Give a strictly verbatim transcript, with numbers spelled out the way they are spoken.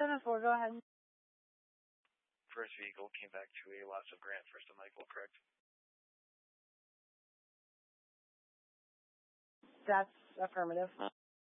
seven four, go ahead. First vehicle came back to a loss of Grant First and Michael, correct? That's affirmative.